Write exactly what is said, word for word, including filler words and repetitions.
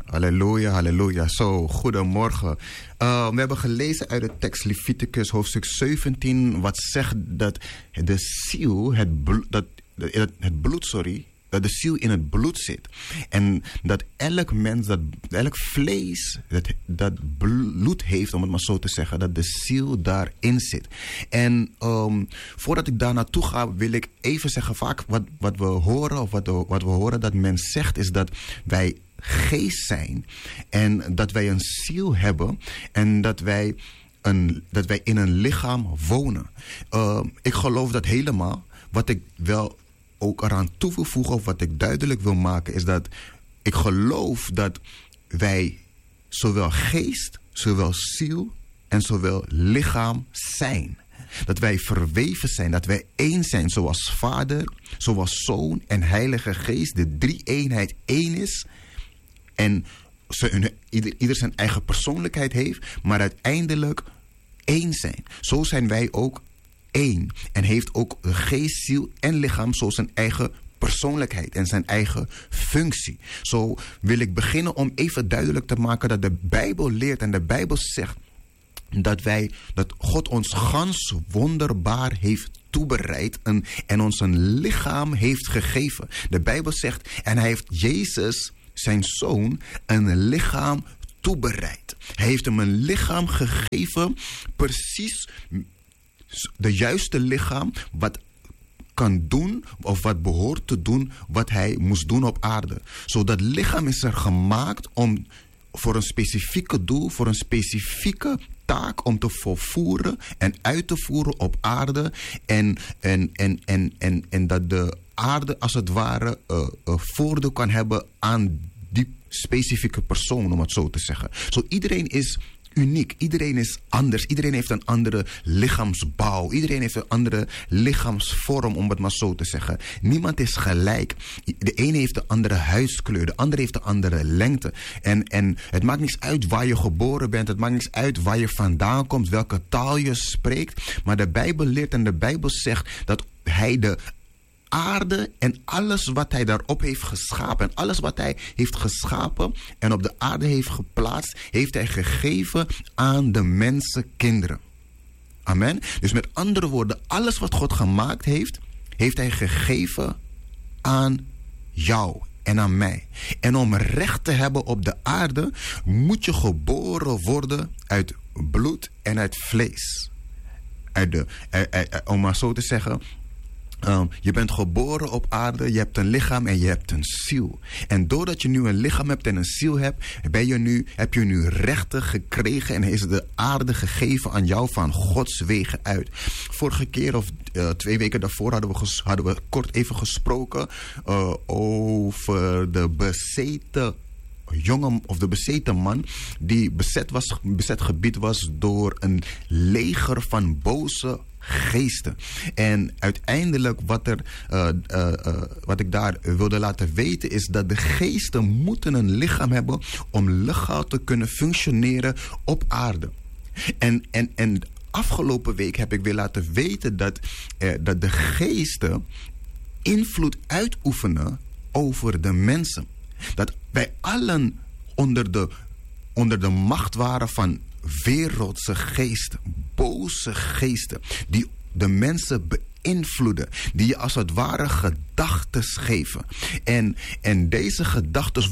Halleluja, halleluja. Zo, goedemorgen. Uh, we hebben gelezen uit de tekst Leviticus hoofdstuk zeventien... wat zegt dat de ziel, het, blo- dat, het, het bloed, sorry... dat de ziel in het bloed zit. En dat elk mens, dat elk vlees, dat, dat bloed heeft, om het maar zo te zeggen, dat de ziel daarin zit. En um, voordat ik daar naartoe ga, wil ik even zeggen, vaak wat, wat we horen, of wat, we, wat we horen dat men zegt, is dat wij geest zijn en dat wij een ziel hebben en dat wij, een, dat wij in een lichaam wonen. Uh, ik geloof dat helemaal. Wat ik wel ook eraan toe wil voegen, of wat ik duidelijk wil maken, is dat ik geloof dat wij zowel geest, zowel ziel en zowel lichaam zijn. Dat wij verweven zijn, dat wij één zijn, zoals Vader, zoals Zoon en Heilige Geest, de drie-eenheid één is. En ze, ieder, ieder zijn eigen persoonlijkheid heeft, maar uiteindelijk één zijn. Zo zijn wij ook één. En heeft ook de geest, ziel en lichaam zo zijn eigen persoonlijkheid en zijn eigen functie. Zo wil ik beginnen om even duidelijk te maken dat de Bijbel leert en de Bijbel zegt dat wij, dat God ons gans wonderbaar heeft toebereid en, en ons een lichaam heeft gegeven. De Bijbel zegt, en hij heeft Jezus, zijn zoon, een lichaam toebereid. Hij heeft hem een lichaam gegeven, precies de juiste lichaam, wat kan doen, of wat behoort te doen, wat hij moest doen op aarde. Zo dat lichaam is er gemaakt om voor een specifieke doel, voor een specifieke taak om te volvoeren en uit te voeren op aarde. En, en, en, en, en, en dat de aarde als het ware uh, uh, voordeel kan hebben aan die specifieke persoon, om het zo te zeggen. Zo iedereen is uniek. Iedereen is anders. Iedereen heeft een andere lichaamsbouw. Iedereen heeft een andere lichaamsvorm, om het maar zo te zeggen. Niemand is gelijk. De ene heeft een andere huidskleur. De andere heeft een andere lengte. En, en het maakt niks uit waar je geboren bent. Het maakt niks uit waar je vandaan komt. Welke taal je spreekt. Maar de Bijbel leert en de Bijbel zegt dat hij de aarde en alles wat hij daarop heeft geschapen. En alles wat hij heeft geschapen en op de aarde heeft geplaatst, heeft hij gegeven aan de mensenkinderen. Amen. Dus met andere woorden, alles wat God gemaakt heeft, heeft hij gegeven aan jou en aan mij. En om recht te hebben op de aarde, moet je geboren worden uit bloed en uit vlees. Uit de, uit, uit, om maar zo te zeggen, Um, je bent geboren op aarde, je hebt een lichaam en je hebt een ziel. En doordat je nu een lichaam hebt en een ziel hebt, ben je nu, heb je nu rechten gekregen en is de aarde gegeven aan jou van Gods wegen uit. Vorige keer of uh, twee weken daarvoor hadden we, ges, hadden we kort even gesproken uh, over de bezeten jongen of de bezeten man die bezet, was, bezet gebied was door een leger van boze geesten. En uiteindelijk wat, er, uh, uh, uh, wat ik daar wilde laten weten is dat de geesten moeten een lichaam hebben om legaal te kunnen functioneren op aarde. En, en, en afgelopen week heb ik weer laten weten dat, uh, dat de geesten invloed uitoefenen over de mensen. Dat wij allen onder de, onder de macht waren van wereldse geesten, boze geesten, die de mensen beïnvloeden, die je als het ware gedachtes geven. En, en deze gedachtes